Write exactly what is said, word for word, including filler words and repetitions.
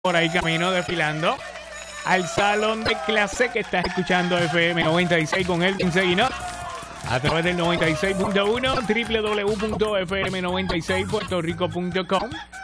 por ahí camino desfilando al salón de clase que estás escuchando F M noventa y seis con Elvin Seguinot a través del noventa y seis punto uno, doble u doble u doble u punto f m noventa y seis puerto rico punto com.